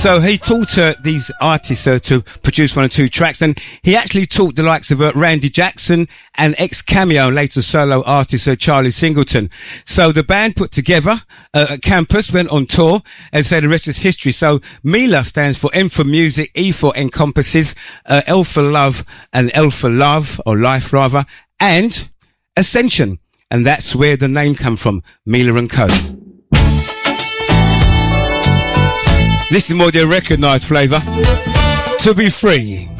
So he taught these artists to produce 1 or 2 tracks, and he actually taught the likes of Randy Jackson and ex-Cameo, later solo artist Charlie Singleton. So the band put together a campus, went on tour, and said the rest is history. So Mila stands for M for music, E for encompasses, L for love, and L for love, or life rather, and Ascension. And that's where the name come from, Mila & Co. This is more their recognised flavour. To be free.